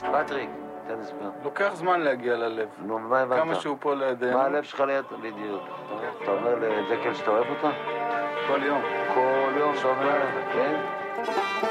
פטריק, תן הסבר. לוקח זמן להגיע ללב. נו, מה הבנת? כמה שהוא פה לידינו. מה הלב שלך ליד? בדיוק. אתה אומר לג'קל שאתה אוהב אותה? כל יום. כל יום שאתה אומר, כן?